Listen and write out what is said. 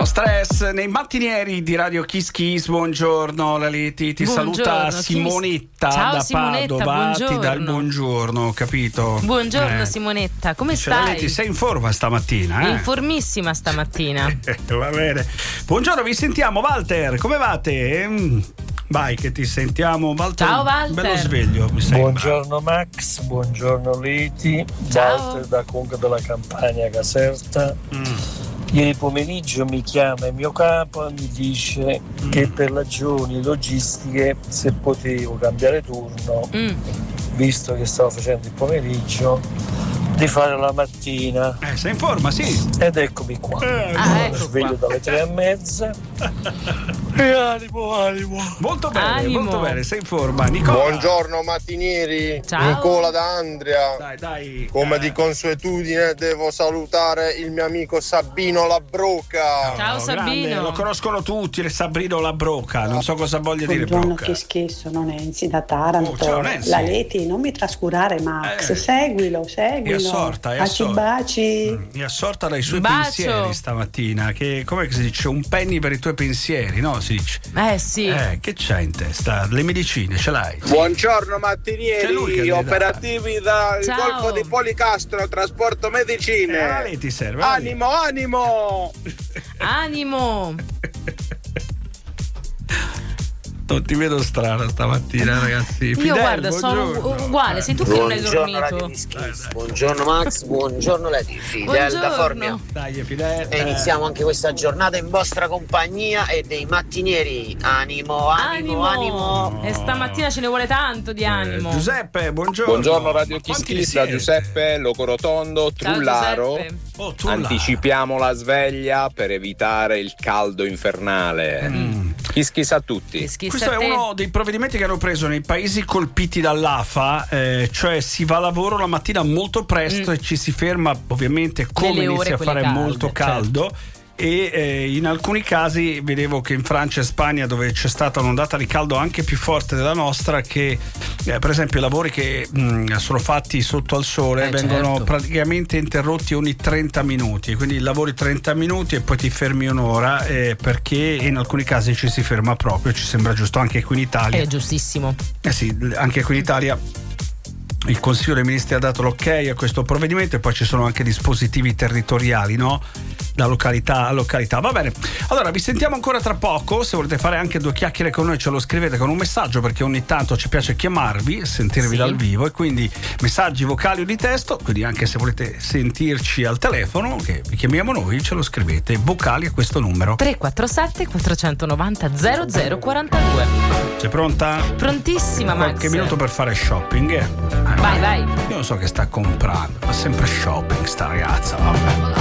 No stress nei mattinieri di Radio Kiss Kiss. Buongiorno Leti, ti saluta Simonetta. Ciao, da Simonetta, Padova, buongiorno. ti dà il buongiorno, capito? Buongiorno Simonetta, come stai? Leti, sei in forma stamattina? Informissima stamattina. Va bene. Buongiorno, vi sentiamo. Walter, come vate? Vai che ti sentiamo, Walter. Ciao Walter. Bello sveglio, mi sembra. Buongiorno Max, buongiorno Leti. Ciao. Walter da Conca della Campania, Caserta. Ieri pomeriggio mi chiama il mio capo e mi dice che per ragioni logistiche, se potevo cambiare turno, visto che stavo facendo il pomeriggio, di fare la mattina. Sei in forma, sì. Ed eccomi qua. Ecco Sveglio qua. dalle 3:30 e animo. Molto bene, Animo. molto bene, sei in forma. Nicola. Buongiorno mattinieri, Ciao. Nicola da Andria. Dai. Come di consuetudine devo salutare il mio amico Sabino Labroca. Ciao Grande, Sabino. lo conoscono tutti, il Sabrino Labroca. Non so cosa voglia dire Buongiorno, Broca. che schifo, non Nancy da Taranto. ciao, Nancy. La Leti, non mi trascurare Max, seguilo. È assorta. Baci. Mi assorta dai suoi Bacio. pensieri stamattina. Che come si dice? Un penny per i tuoi pensieri, no? Si dice. Sì. Che c'hai in testa? Le medicine ce l'hai? Buongiorno C'è lui che mattinieri, le dà. operativi dal Ciao. Golfo di Policastro, trasporto La medicine. lei ti serve. Animo! Animo. Non ti vedo strana stamattina, ragazzi. Io Fidel, guarda, sono buongiorno. uguale, sei tu che non hai Buongiorno Radio dormito. Kiss Kiss. Buongiorno Max, buongiorno Leti, Fidel da Formia. Dai, Fidel. E iniziamo anche questa giornata in vostra compagnia e dei mattinieri. Animo. E stamattina ce ne vuole tanto di animo. Giuseppe, buongiorno. Buongiorno Radio Kiss Quanti Kiss, siete? da Giuseppe Locorotondo, Ciao, Trullaro. Giuseppe. Oh, tu là. Anticipiamo la sveglia per evitare il caldo infernale. Kiss Kiss a tutti. Questo è uno dei provvedimenti che hanno preso nei paesi colpiti dall'AFA, cioè si va a lavoro la mattina molto presto e ci si ferma ovviamente come Nelle ore inizia a quelle fare calde, molto caldo. E in alcuni casi vedevo che in Francia e Spagna, dove c'è stata un'ondata di caldo anche più forte della nostra, che per esempio i lavori che sono fatti sotto al sole vengono certo. praticamente interrotti ogni 30 minuti, quindi lavori 30 minuti e poi ti fermi un'ora, perché in alcuni casi ci si ferma proprio. Ci sembra giusto anche qui in Italia. È giustissimo. Sì, anche qui in Italia il Consiglio dei Ministri ha dato l'ok a questo provvedimento, e poi ci sono anche dispositivi territoriali, no? Da località a località. Va bene, allora vi sentiamo ancora tra poco. Se volete fare anche due chiacchiere con noi, ce lo scrivete con un messaggio, perché ogni tanto ci piace chiamarvi, sentirvi dal vivo, e quindi messaggi vocali o di testo. Quindi anche se volete sentirci al telefono, che vi chiamiamo noi, ce lo scrivete vocali a questo numero 347 490 0042. Sei pronta? Prontissima Max. Qualche minuto per fare shopping, Vai. Io non so che sta comprando, fa sempre shopping sta ragazza, vabbè.